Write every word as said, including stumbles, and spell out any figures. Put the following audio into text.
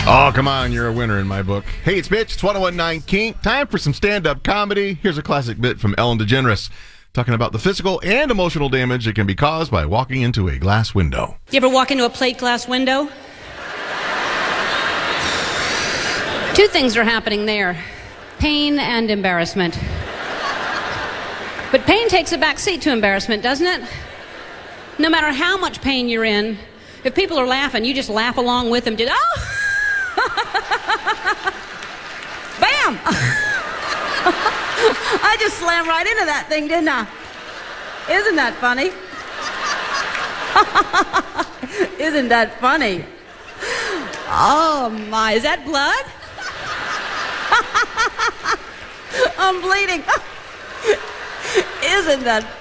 Oh, come on, you're a winner in my book. Hey, it's Mitch, it's one oh one point nine Kink. Time for some stand-up comedy. Here's a classic bit from Ellen DeGeneres, talking about the physical and emotional damage that can be caused by walking into a glass window. You ever walk into a plate glass window? Two things are happening there. Pain and embarrassment. But pain takes a back seat to embarrassment, doesn't it? No matter how much pain you're in, if people are laughing, you just laugh along with them. Just, oh! Bam! I just slammed right into that thing, didn't I? Isn't that funny? Isn't that funny? Oh my, is that blood? I'm bleeding. Isn't that